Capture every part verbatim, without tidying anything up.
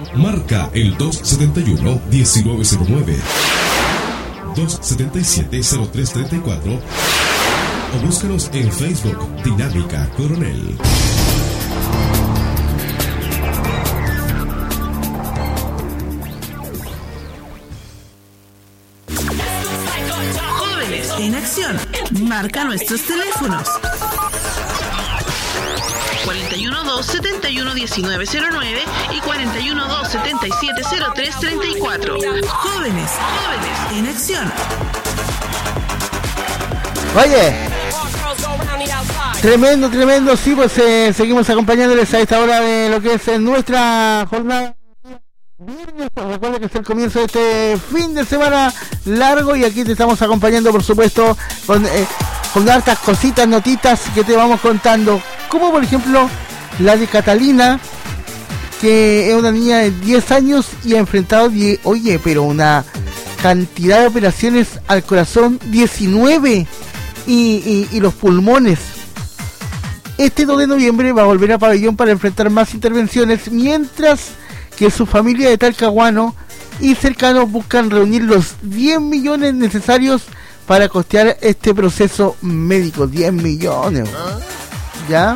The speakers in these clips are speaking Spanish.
Marca el dos siete uno, uno nueve cero nueve, dos siete siete, cero tres tres cuatro o búscanos en Facebook Dinámica Coronel. Jóvenes en acción. Marca nuestros teléfonos. cuarenta y uno, dos setenta y uno, diecinueve cero nueve y cuarenta y uno, dos setenta y siete, cero tres treinta y cuatro. Jóvenes, jóvenes en acción. Oye, tremendo, tremendo, sí, pues eh, seguimos acompañándoles a esta hora de lo que es eh, nuestra jornada. Recuerda que es el comienzo de este fin de semana largo y aquí te estamos acompañando, por supuesto, con, eh, con hartas cositas, notitas que te vamos contando, como por ejemplo la de Catalina, que es una niña de diez años y ha enfrentado, die, oye, pero una cantidad de operaciones al corazón, diecinueve, y, y, y los pulmones. Este dos de noviembre va a volver a Pabellón para enfrentar más intervenciones, mientras que su familia de Talcahuano y cercanos buscan reunir los diez millones necesarios para costear este proceso médico. diez millones. ¿Ya?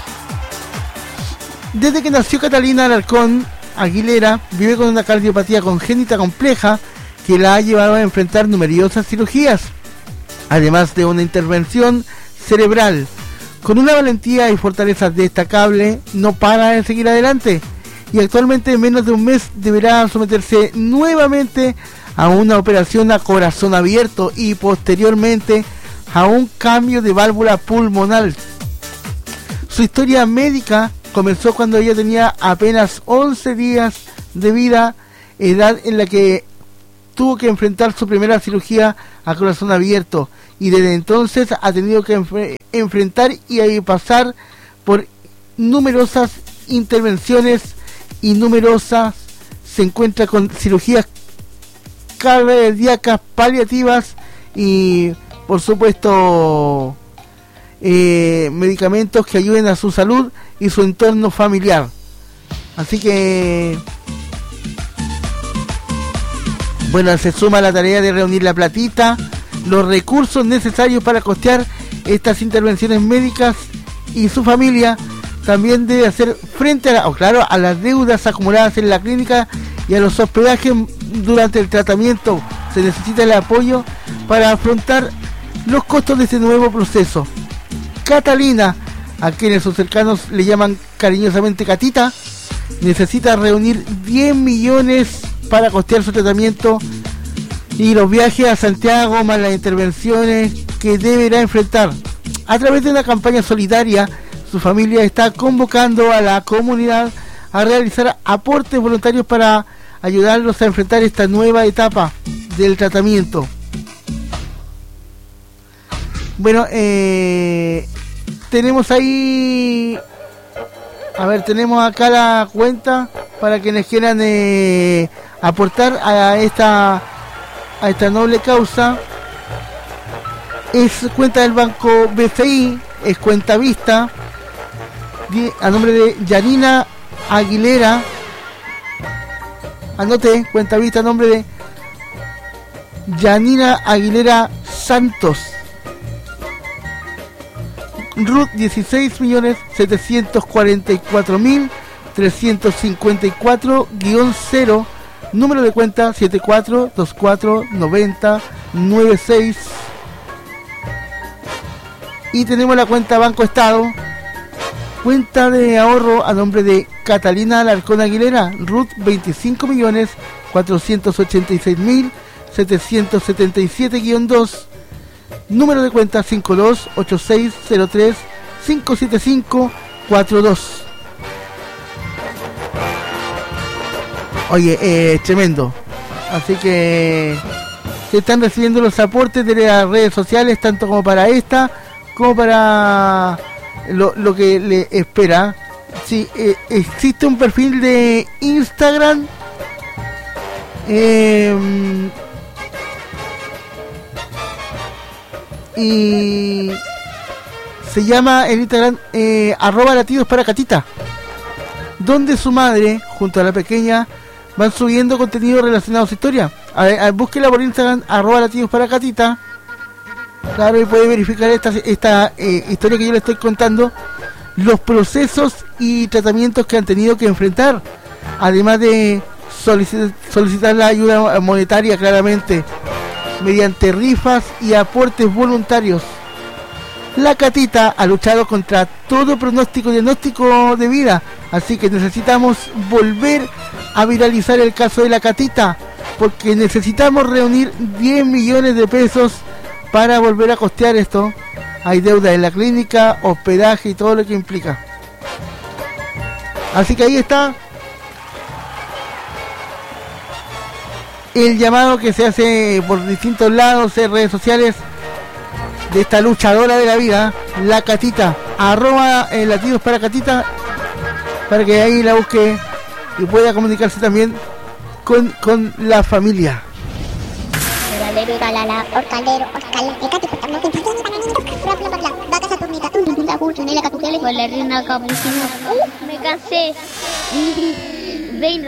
Desde que nació Catalina Alarcón Aguilera, vive con una cardiopatía congénita compleja que la ha llevado a enfrentar numerosas cirugías, además de una intervención cerebral. Con una valentía y fortaleza destacable, no para de seguir adelante. Y actualmente en menos de un mes deberá someterse nuevamente a una operación a corazón abierto y posteriormente a un cambio de válvula pulmonar. Su historia médica comenzó cuando ella tenía apenas once días de vida, edad en la que tuvo que enfrentar su primera cirugía a corazón abierto, y desde entonces ha tenido que enf- enfrentar y pasar por numerosas intervenciones y numerosas, se encuentra con cirugías cardíacas, paliativas y por supuesto eh, medicamentos que ayuden a su salud y su entorno familiar. Así que bueno, se suma a la tarea de reunir la platita, los recursos necesarios para costear estas intervenciones médicas, y su familia también debe hacer frente a, la, oh, claro, a las deudas acumuladas en la clínica y a los hospedajes durante el tratamiento. Se necesita el apoyo para afrontar los costos de este nuevo proceso. Catalina, a quienes sus cercanos le llaman cariñosamente Catita, necesita reunir diez millones para costear su tratamiento y los viajes a Santiago, más las intervenciones que deberá enfrentar. A través de una campaña solidaria, su familia está convocando a la comunidad a realizar aportes voluntarios para ayudarlos a enfrentar esta nueva etapa del tratamiento. Bueno, eh, tenemos ahí, a ver, tenemos acá la cuenta para quienes quieran eh, aportar a esta a esta noble causa. Es cuenta del Banco B C I, es cuenta vista a nombre de Yanina Aguilera. Anote, cuenta vista a nombre de Yanina Aguilera Santos. R U T dieciséis millones setecientos cuarenta y cuatro mil trescientos cincuenta y cuatro cero. Número de cuenta siete cuatro dos cuatro nueve cero nueve seis. Y tenemos la cuenta Banco Estado, cuenta de ahorro a nombre de Catalina Alarcón Aguilera, R U T veinticinco millones cuatrocientos ochenta y seis mil setecientos setenta y siete dos. Número de cuenta cinco dos ocho seis cero tres cinco siete cinco cuatro dos. Oye, eh, tremendo. Así que se están recibiendo los aportes de las redes sociales, tanto como para esta, como para lo, lo que le espera. Sí, eh, existe un perfil de Instagram. Eh, y se llama en Instagram eh, arroba latidos para Catita, donde su madre junto a la pequeña van subiendo contenido relacionado a su historia. A ver, a, búsquela por Instagram, arroba latidos para Catita. Claro, y puede verificar esta, esta eh, historia que yo le estoy contando, los procesos y tratamientos que han tenido que enfrentar, además de solicitar, solicitar la ayuda monetaria, claramente, mediante rifas y aportes voluntarios. La Catita ha luchado contra todo pronóstico y diagnóstico de vida, así que necesitamos volver a viralizar el caso de la Catita, porque necesitamos reunir diez millones de pesos para volver a costear esto. Hay deuda en la clínica, hospedaje y todo lo que implica. Así que ahí está el llamado que se hace por distintos lados en redes sociales de esta luchadora de la vida, la Catita, arroba eh, latidos para Catita, para que ahí la busque y pueda comunicarse también con, con la familia. Me cansé.